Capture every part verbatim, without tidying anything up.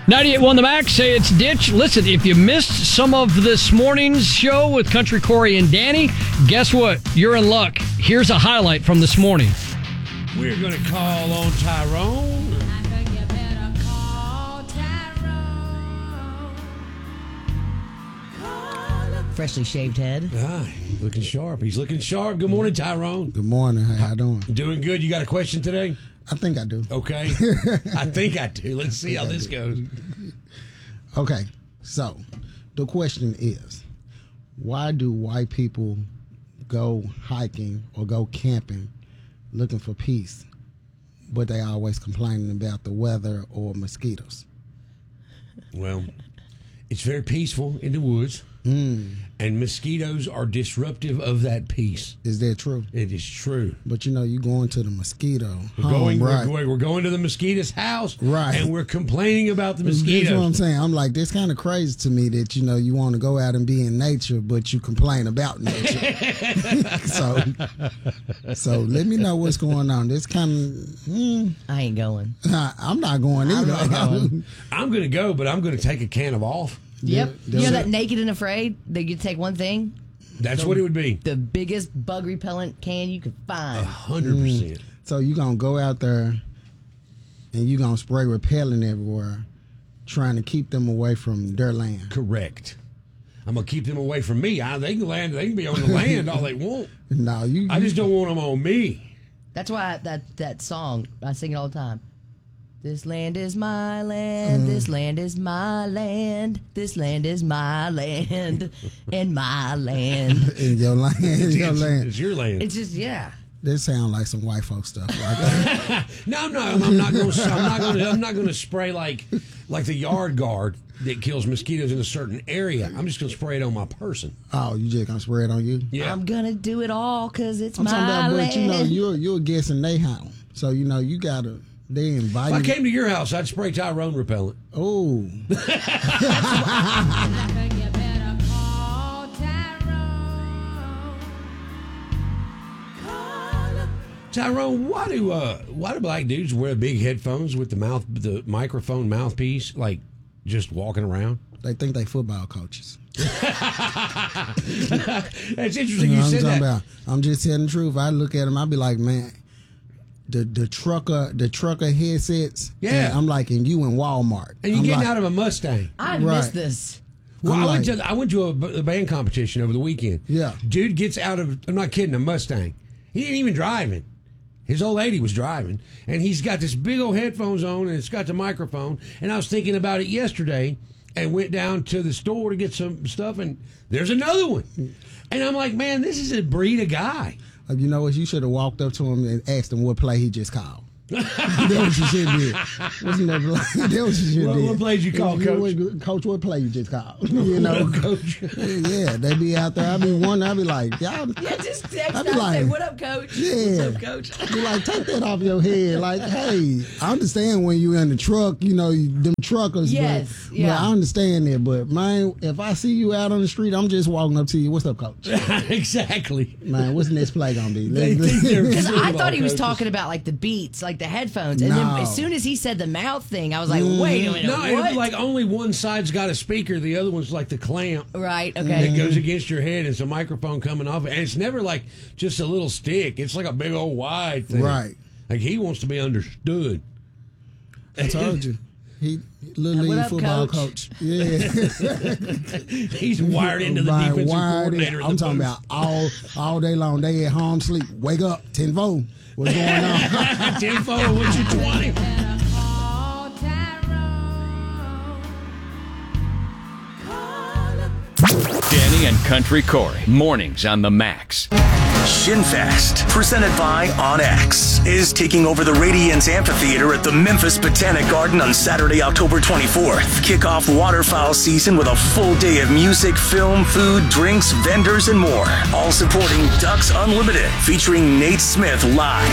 ninety-eight point one The Max, say it's Ditch. Listen, if you missed some of this morning's show with Country Corey and Danny, guess what? You're in luck. Here's a highlight from this morning. We're going to call on Tyrone. I think you better call Tyrone. Call him. Freshly shaved head. Ah, looking sharp. He's looking sharp. Good morning, Tyrone. Good morning. How you doing? Doing good. You got a question today? I think I do. Okay. I think I do. Let's see how this goes. Okay. So, the question is, why do white people go hiking or go camping looking for peace, but they always complaining about the weather or mosquitoes? Well, it's very peaceful in the woods, Mm. and mosquitoes are disruptive of that peace. Is that true? It is true. But you know, you going to the mosquito We're home, going, right? we're, we're going to the mosquito's house, Right. and we're complaining about the That's mosquitoes. what I'm saying. I'm like, this kind of crazy to me that, you know, you want to go out and be in nature, but you complain about nature. so, so let me know what's going on. This kind of, mm, I ain't going. I'm not going either. I'm not going. I'm going to go, but I'm going to take a can of off. Yep. Yeah, You know yeah. that Naked and Afraid? That you take one thing, That's what it would be. the biggest bug repellent can you could A find. hundred percent. So you going to go out there and you going to spray repellent everywhere, trying to keep them away from their land. Correct. I'm gonna keep them away from me. I, they can land. They can be on the land all they want. No, you. I just don't want them on me. That's why I, that that song I sing it all the time. This land is my land. This land is my land. This land is my land, and my land. in your land. In your It's, land. it's your land. It's just yeah. This sound like some white folk stuff. Like no, I'm not. I'm not going. I'm not going. I'm not going to spray like like the yard guard that kills mosquitoes in a certain area. I'm just going to spray it on my person. oh, you just gonna spray it on you? Yeah. I'm gonna do it all because it's I'm my talking about, land. but you know, you're you're guessing they house, so you know you gotta. They invite. If I came to your house, I'd spray Tyrone repellent. Oh, I think you better call Tyrone. Call him. Tyrone, why do uh why do black dudes wear big headphones with the mouth the microphone mouthpiece like just walking around? they think they football coaches. That's interesting. You You, know what I'm said talking that. about? I'm just telling the truth. I look at them, I be like, man, the the trucker the trucker headsets. Yeah. and I'm like, and you in Walmart, And you I'm getting like, out of a Mustang. I Right. missed this. Well, I'm I went like- to I went to a, b- a band competition over the weekend. Yeah. Dude gets out of I'm not kidding a Mustang. He didn't even drive it. His old lady was driving, and he's got this big old headphones on, and it's got the microphone. And I was thinking about it yesterday, and went down to the store to get some stuff, and there's another one. And I'm like, man, this is a breed of guy. Uh, you know what? You should have walked up to him and asked him what play he just called. That what you should did. Wasn't that play? That what you should What- did. what plays you call, Yeah, Coach? what- Coach, what play you just called? You know, Coach. yeah, they be out there. I be wondering. I be like, y'all. Yeah, just text I out be and like- say, "What up, coach? Yeah. What's up, coach?" Be like, take that off your head. Like, hey, I understand when you in the truck, you know, them truckers. Yes, but, yeah. but I understand that. But man, if I see you out on the street, I'm just walking up to you. What's up, coach? Exactly. Man, what's the next play gonna be? They think they're Because I football thought he was coaches. talking about like the beats, like the headphones, and then No. as soon as he said the mouth thing, I was like, "Wait a minute, No, it'd what?" be like only one side's got a speaker, the other one's like the clamp. right? That Okay. goes against your head. It's a microphone coming off, and it's never like just a little stick. It's like a big old wide thing. Right. Like he wants to be understood. I told you. He little What league up, football coach? coach. Yeah. He's wired into the Right, defensive wired in. coordinator. in I'm the talking booth. about all all day long. They at home sleep. Wake up, ten four. What's going on? ten four, what's your twenty? Better call Tyrone. Call him. Danny and Country Corey. Mornings on the Max. ShinFest, presented by OnX, is taking over the Radiance Amphitheater at the Memphis Botanic Garden on Saturday, October twenty-fourth. Kick off waterfowl season with a full day of music, film, food, drinks, vendors, and more. All supporting Ducks Unlimited, featuring Nate Smith live.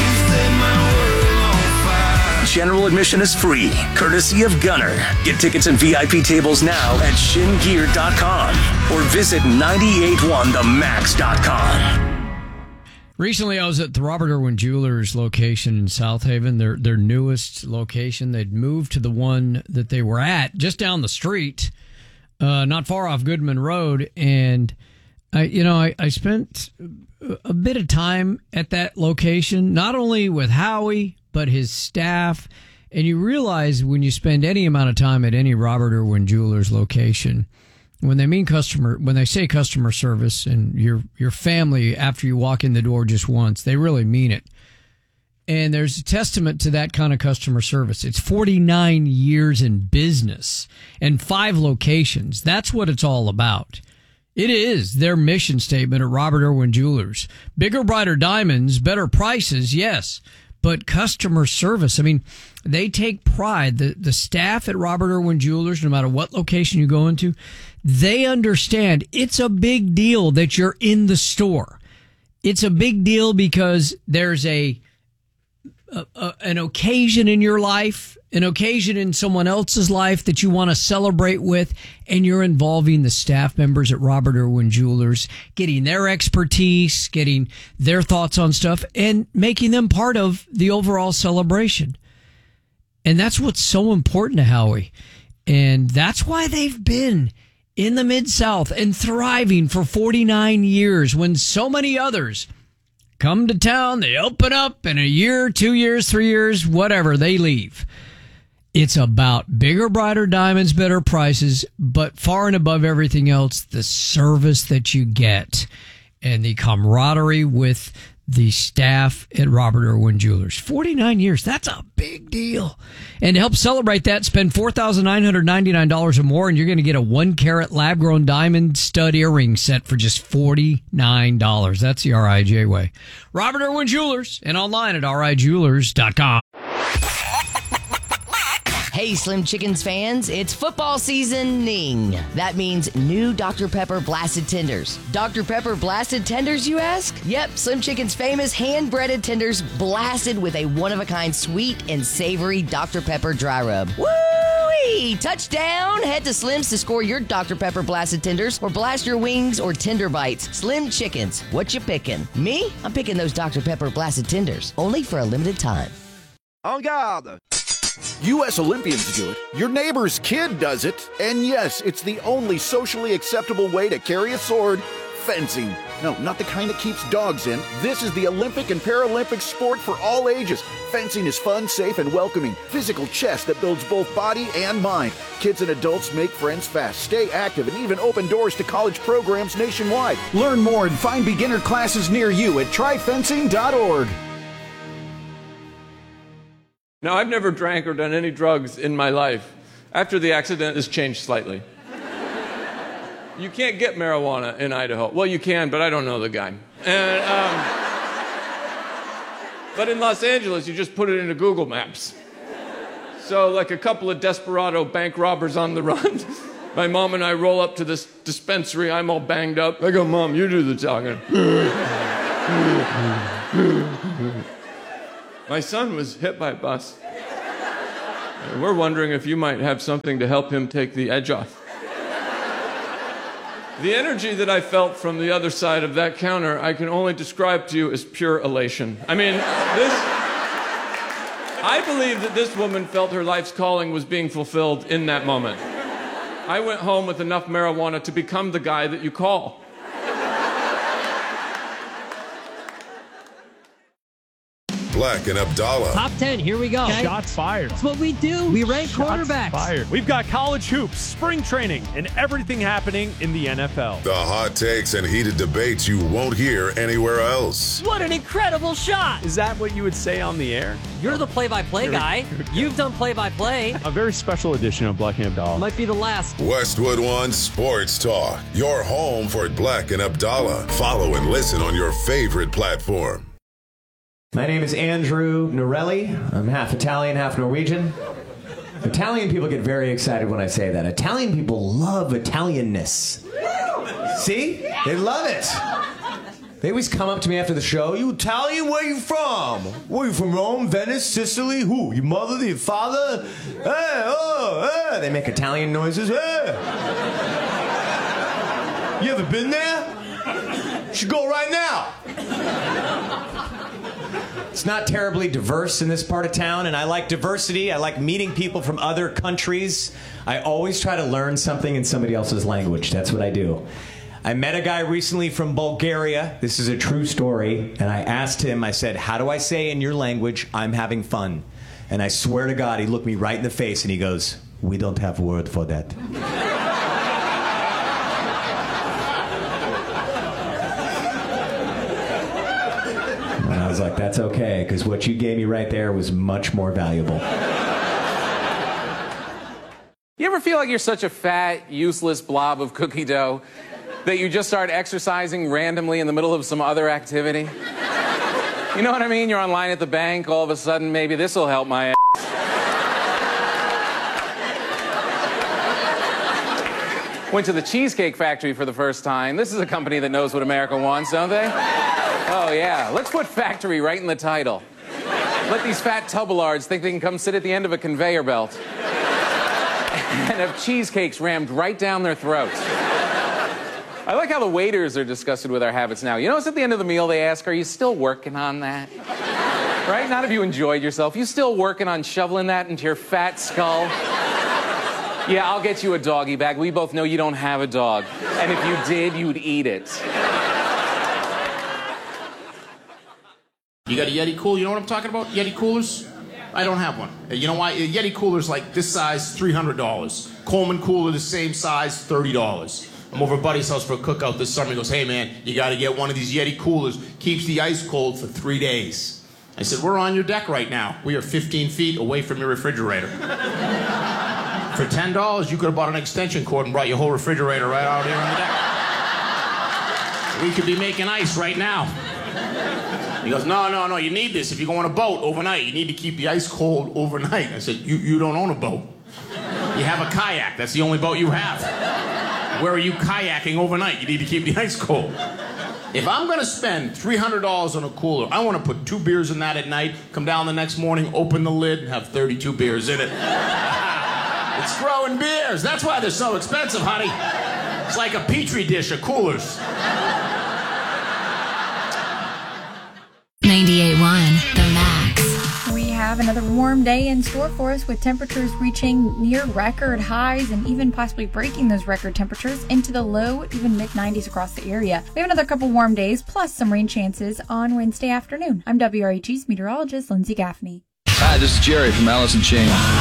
General admission is free, courtesy of Gunner. Get tickets and V I P tables now at shin gear dot com or visit nine eight one the max dot com. Recently, I was at the Robert Irwin Jewelers location in South Haven, their their newest location. They'd moved to the one that they were at just down the street, uh, not far off Goodman Road. And, I, you know, I, I spent a bit of time at that location, not only with Howie, but his staff. And you realize when you spend any amount of time at any Robert Irwin Jewelers location, when they mean customer, when they say customer service and your your family after you walk in the door just once, they really mean it. And there's a testament to that kind of customer service. It's forty-nine years in business and five locations. That's what it's all about. It is their mission statement at Robert Irwin Jewelers. Bigger, brighter diamonds, better prices, yes. But customer service, I mean, they take pride. The the staff at Robert Irwin Jewelers, no matter what location you go into, they understand it's a big deal that you're in the store. It's a big deal because there's a, a, a an occasion in your life, an occasion in someone else's life that you want to celebrate with, and you're involving the staff members at Robert Irwin Jewelers, getting their expertise, getting their thoughts on stuff, and making them part of the overall celebration. And that's what's so important to Howie. And that's why they've been in the Mid-South and thriving for forty-nine years when so many others come to town, they open up, in a year, two years, three years, whatever, they leave. It's about bigger, brighter diamonds, better prices, but far and above everything else, the service that you get and the camaraderie with the staff at Robert Irwin Jewelers. forty-nine years, that's a big deal. And to help celebrate that, spend four thousand nine hundred ninety-nine dollars or more, and you're going to get a one-carat lab-grown diamond stud earring set for just forty-nine dollars. That's the R I J way. Robert Irwin Jewelers, and online at R I jewelers dot com. Hey, Slim Chickens fans, it's football seasoning. That means new Doctor Pepper Blasted Tenders. Doctor Pepper Blasted Tenders, you ask? Yep, Slim Chicken's famous hand-breaded tenders blasted with a one-of-a-kind sweet and savory Doctor Pepper dry rub. Woo-wee! Touchdown! Head to Slim's to score your Doctor Pepper Blasted Tenders or blast your wings or tender bites. Slim Chickens, what you picking? Me? I'm picking those Doctor Pepper Blasted Tenders, only for a limited time. En garde! U S Olympians do it, your neighbor's kid does it, and yes, it's the only socially acceptable way to carry a sword, fencing. No, not the kind that keeps dogs in. This is the Olympic and Paralympic sport for all ages. Fencing is fun, safe, and welcoming. Physical chess that builds both body and mind. Kids and adults make friends fast, stay active, and even open doors to college programs nationwide. Learn more and find beginner classes near you at try fencing dot org. Now, I've never drank or done any drugs in my life. After the accident, it's changed slightly. You can't get marijuana in Idaho. Well, you can, but I don't know the guy. And, um, but in Los Angeles, you just put it into Google Maps. So, like a couple of desperado bank robbers on the run, my mom and I roll up to this dispensary. I'm all banged up. I go, Mom, you do the talking. My son was hit by a bus. And we're wondering if you might have something to help him take the edge off. The energy that I felt from the other side of that counter, I can only describe to you as pure elation. I mean, this... I believe that this woman felt her life's calling was being fulfilled in that moment. I went home with enough marijuana to become the guy that you call. Black and Abdallah. Top ten, here we go. Okay. Shots fired. That's what we do. We rank Shots quarterbacks. Fired. We've got college hoops, spring training, and everything happening in the N F L. The hot takes and heated debates you won't hear anywhere else. What an incredible shot. Is that what you would say on the air? You're the play-by-play guy. You've done play-by-play. A very special edition of Black and Abdallah. Might be the last. Westwood One Sports Talk. Your home for Black and Abdallah. Follow and listen on your favorite platform. My name is Andrew Norelli. I'm half Italian, half Norwegian. Italian people get very excited when I say that. Italian people love Italianness. See? They love it. They always come up to me after the show. You Italian? Where you from? Where you from? Rome, Venice, Sicily? Who? Your mother? Your father? Hey, oh, hey. They make Italian noises. Hey. You ever been there? You should go right now. it's not terribly diverse in this part of town, and I like diversity. I like meeting people from other countries. I always try to learn something in somebody else's language. That's what I do. I met a guy recently from Bulgaria. This is a true story. And I asked him, I said, how do I say in your language, I'm having fun? And I swear to God, he looked me right in the face and he goes, we don't have a word for that. And I was like, that's okay, because what you gave me right there was much more valuable. You ever feel like you're such a fat, useless blob of cookie dough that you just start exercising randomly in the middle of some other activity? You know what I mean? You're online at the bank, all of a sudden, maybe this will help my ass. Went to the Cheesecake Factory for the first time. This is a company that knows what America wants, don't they? Oh, yeah. Let's put factory right in the title. Let these fat tubelards think they can come sit at the end of a conveyor belt and have cheesecakes rammed right down their throats. I like how the waiters are disgusted with our habits now. You notice at the end of the meal they ask, are you still working on that? Right? Not if you enjoyed yourself. You still working on shoveling that into your fat skull? Yeah, I'll get you a doggy bag. We both know you don't have a dog. And if you did, you'd eat it. You got a Yeti cooler? You know what I'm talking about? Yeti coolers? I don't have one. You know why? A Yeti cooler's like this size, three hundred dollars. Coleman cooler, the same size, thirty dollars. I'm over at Buddy's house for a cookout this summer. He goes, hey, man, you got to get one of these Yeti coolers. Keeps the ice cold for three days. I said, we're on your deck right now. We are fifteen feet away from your refrigerator. For ten dollars, you could have bought an extension cord and brought your whole refrigerator right out here on the deck. We could be making ice right now. He goes, no, no, no, you need this. If you go on a boat overnight, you need to keep the ice cold overnight. I said, you, you don't own a boat. You have a kayak. That's the only boat you have. Where are you kayaking overnight? You need to keep the ice cold. If I'm going to spend three hundred dollars on a cooler, I want to put two beers in that at night, come down the next morning, open the lid, and have thirty-two beers in it. It's growing beers. That's why they're so expensive, honey. It's like a petri dish of coolers. ninety-eight point one, The Max. We have another warm day in store for us with temperatures reaching near record highs and even possibly breaking those record temperatures into the low, even mid nineties across the area. We have another couple warm days plus some rain chances on Wednesday afternoon. I'm W R H E's meteorologist Lindsay Gaffney. Hi, this is Jerry from Alice in Chains.